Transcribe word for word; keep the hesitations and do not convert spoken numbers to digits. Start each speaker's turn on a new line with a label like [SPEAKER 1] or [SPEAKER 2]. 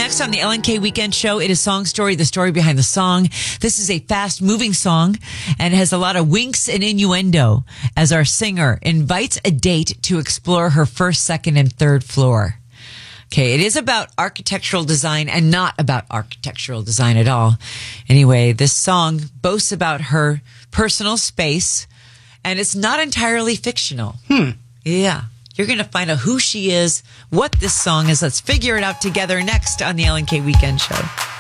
[SPEAKER 1] next on the Ellen K Weekend Show. It is Song Story, the story behind the song. This is a fast-moving song and has a lot of winks and innuendo as our singer invites a date to explore her first, second, and third floor. Okay, it is about architectural design and not about architectural design at all. Anyway, this song boasts about her personal space, and it's not entirely fictional.
[SPEAKER 2] Hmm.
[SPEAKER 1] Yeah. You're going to find out who she is, what this song is. Let's figure it out together next on the Ellen K Weekend Show.